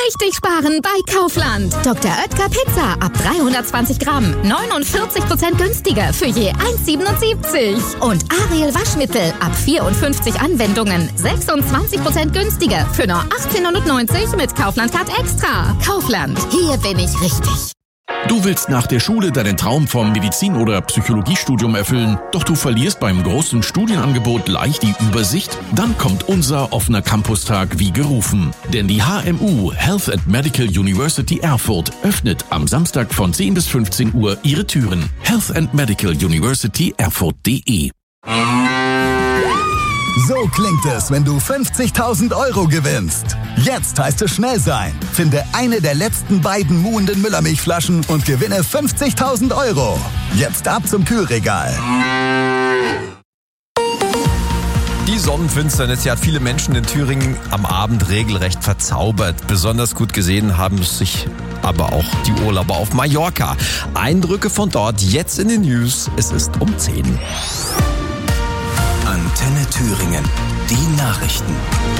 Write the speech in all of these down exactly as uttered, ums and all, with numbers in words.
richtig sparen bei Kaufland. Doktor Oetker Pizza ab dreihundertzwanzig Gramm, neunundvierzig Prozent günstiger für je eins Komma siebenundsiebzig. Und Ariel Waschmittel ab vierundfünfzig Anwendungen, sechsundzwanzig Prozent günstiger für nur achtzehnhundertneunzig mit Kaufland Card Extra. Kaufland, hier bin ich richtig. Du willst nach der Schule deinen Traum vom Medizin- oder Psychologiestudium erfüllen, doch du verlierst beim großen Studienangebot leicht die Übersicht? Dann kommt unser offener Campustag wie gerufen. Denn die H M U Health and Medical University Erfurt öffnet am Samstag von zehn bis fünfzehn Uhr ihre Türen. Health and Medical University Erfurt punkt de. So klingt es, wenn du fünfzigtausend Euro gewinnst. Jetzt heißt es schnell sein. Finde eine der letzten beiden muhenden Müllermilchflaschen und gewinne fünfzigtausend Euro. Jetzt ab zum Kühlregal. Die Sonnenfinsternis, die hat viele Menschen in Thüringen am Abend regelrecht verzaubert. Besonders gut gesehen haben es sich aber auch die Urlauber auf Mallorca. Eindrücke von dort jetzt in den News. Es ist um zehn. Antenne Thüringen. Die Nachrichten.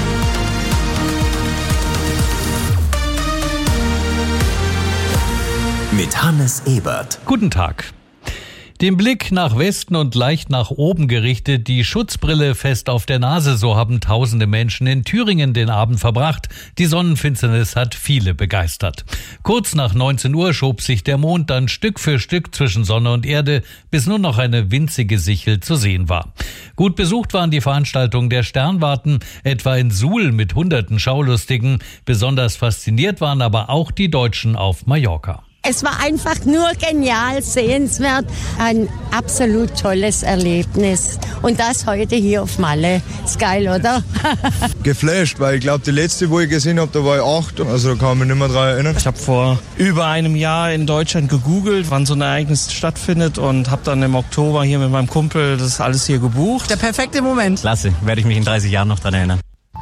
Mit Hannes Ebert. Guten Tag. Den Blick nach Westen und leicht nach oben gerichtet, die Schutzbrille fest auf der Nase, so haben tausende Menschen in Thüringen den Abend verbracht. Die Sonnenfinsternis hat viele begeistert. Kurz nach neunzehn Uhr schob sich der Mond dann Stück für Stück zwischen Sonne und Erde, bis nur noch eine winzige Sichel zu sehen war. Gut besucht waren die Veranstaltungen der Sternwarten, etwa in Suhl mit hunderten Schaulustigen. Besonders fasziniert waren aber auch die Deutschen auf Mallorca. Es war einfach nur genial, sehenswert, ein absolut tolles Erlebnis. Und das heute hier auf Malle. Ist geil, oder? Geflasht, weil ich glaube, die letzte, wo ich gesehen habe, da war ich acht. Also da kann ich mich nicht mehr dran erinnern. Ich habe vor über einem Jahr in Deutschland gegoogelt, wann so ein Ereignis stattfindet und habe dann im Oktober hier mit meinem Kumpel das alles hier gebucht. Der perfekte Moment. Klasse, werde ich mich in dreißig Jahren noch dran erinnern.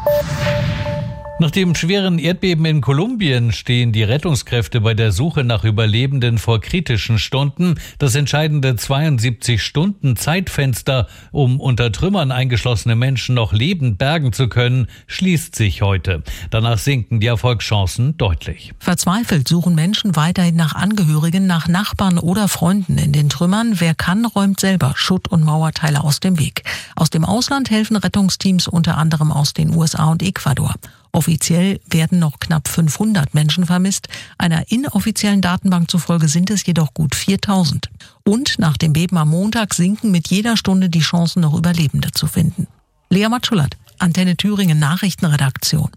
Nach dem schweren Erdbeben in Kolumbien stehen die Rettungskräfte bei der Suche nach Überlebenden vor kritischen Stunden. Das entscheidende zweiundsiebzig Stunden Zeitfenster, um unter Trümmern eingeschlossene Menschen noch lebend bergen zu können, schließt sich heute. Danach sinken die Erfolgschancen deutlich. Verzweifelt suchen Menschen weiterhin nach Angehörigen, nach Nachbarn oder Freunden in den Trümmern. Wer kann, räumt selber Schutt- und Mauerteile aus dem Weg. Aus dem Ausland helfen Rettungsteams unter anderem aus den U S A und Ecuador. Offiziell werden noch knapp fünfhundert Menschen vermisst. Einer inoffiziellen Datenbank zufolge sind es jedoch gut viertausend. Und nach dem Beben am Montag sinken mit jeder Stunde die Chancen, noch Überlebende zu finden. Lea Matschullert, Antenne Thüringen Nachrichtenredaktion.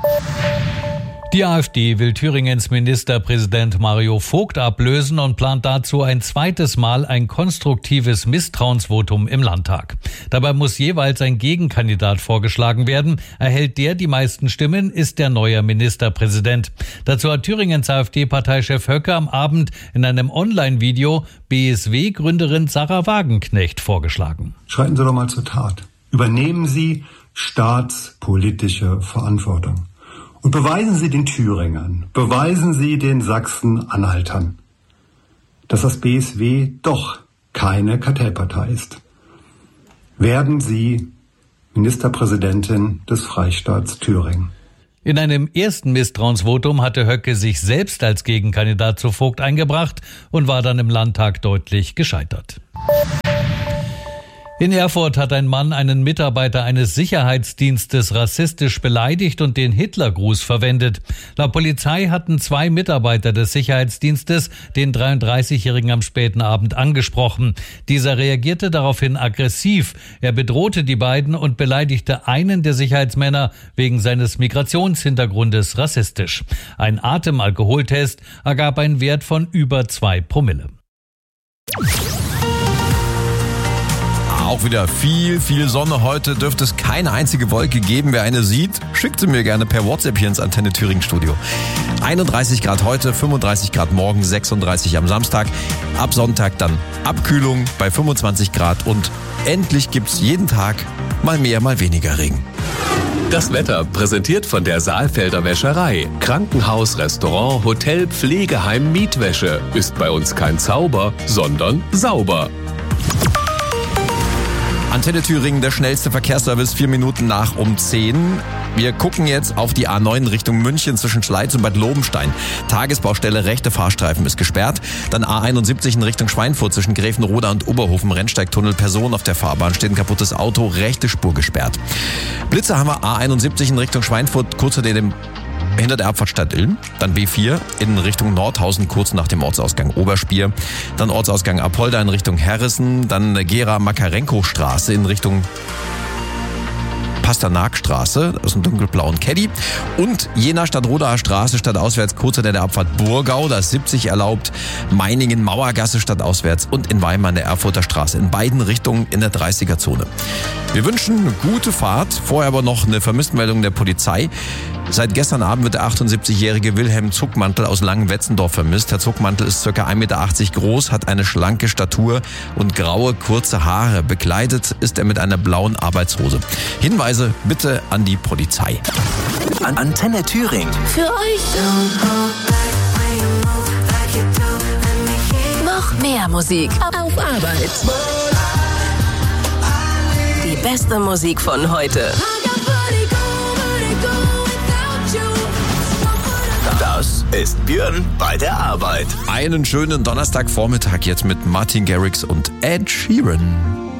Die AfD will Thüringens Ministerpräsident Mario Vogt ablösen und plant dazu ein zweites Mal ein konstruktives Misstrauensvotum im Landtag. Dabei muss jeweils ein Gegenkandidat vorgeschlagen werden. Erhält der die meisten Stimmen, ist der neue Ministerpräsident. Dazu hat Thüringens AfD-Parteichef Höcke am Abend in einem Online-Video B S W-Gründerin Sarah Wagenknecht vorgeschlagen. Schreiten Sie doch mal zur Tat. Übernehmen Sie staatspolitische Verantwortung. Und beweisen Sie den Thüringern, beweisen Sie den Sachsen-Anhaltern, dass das B S W doch keine Kartellpartei ist. Werden Sie Ministerpräsidentin des Freistaats Thüringen. In einem ersten Misstrauensvotum hatte Höcke sich selbst als Gegenkandidat zu Vogt eingebracht und war dann im Landtag deutlich gescheitert. In Erfurt hat ein Mann einen Mitarbeiter eines Sicherheitsdienstes rassistisch beleidigt und den Hitlergruß verwendet. Laut Polizei hatten zwei Mitarbeiter des Sicherheitsdienstes den dreiunddreißigjährigen am späten Abend angesprochen. Dieser reagierte daraufhin aggressiv. Er bedrohte die beiden und beleidigte einen der Sicherheitsmänner wegen seines Migrationshintergrundes rassistisch. Ein Atemalkoholtest ergab einen Wert von über zwei Promille. Auch wieder viel, viel Sonne. Heute dürfte es keine einzige Wolke geben. Wer eine sieht, schickt sie mir gerne per WhatsApp hier ins Antenne Thüringen Studio. einunddreißig Grad heute, fünfunddreißig Grad morgen, sechsunddreißig am Samstag. Ab Sonntag dann Abkühlung bei fünfundzwanzig Grad und endlich gibt's jeden Tag mal mehr, mal weniger Regen. Das Wetter präsentiert von der Saalfelder Wäscherei. Krankenhaus, Restaurant, Hotel, Pflegeheim, Mietwäsche. Ist bei uns kein Zauber, sondern sauber. Antenne Thüringen, der schnellste Verkehrsservice, vier Minuten nach um zehn. Wir gucken jetzt auf die A neun Richtung München zwischen Schleiz und Bad Lobenstein. Tagesbaustelle, rechte Fahrstreifen ist gesperrt. Dann A einundsiebzig in Richtung Schweinfurt zwischen Gräfenroda und Oberhofen, Rennsteigtunnel, Person auf der Fahrbahn, steht ein kaputtes Auto, rechte Spur gesperrt. Blitze haben wir A einundsiebzig in Richtung Schweinfurt, kurz hinter dem hinter der Abfahrt Stadt Ilm, dann B vier in Richtung Nordhausen, kurz nach dem Ortsausgang Oberspier, dann Ortsausgang Apolda in Richtung Herrissen, dann Gera-Makarenko-Straße in Richtung Pasternakstraße, aus dem dunkelblauen Caddy, und Jena Stadtrodaer Straße stadtauswärts, kurz hinter der Abfahrt Burgau, da ist siebzig erlaubt, Meiningen Mauergasse stadtauswärts und in Weimar an der Erfurter Straße, in beiden Richtungen in der dreißiger Zone. Wir wünschen eine gute Fahrt, vorher aber noch eine Vermisstenmeldung der Polizei. Seit gestern Abend wird der achtundsiebzigjährige Wilhelm Zuckmantel aus Langenwetzendorf vermisst. Herr Zuckmantel ist ca. ein Meter achtzig groß, hat eine schlanke Statur und graue, kurze Haare. Bekleidet ist er mit einer blauen Arbeitshose. Hinweise bitte an die Polizei. An Antenne Thüringen. Für euch. Noch mehr Musik auf Arbeit. Die beste Musik von heute. Das ist Björn bei der Arbeit. Einen schönen Donnerstagvormittag jetzt mit Martin Garrix und Ed Sheeran.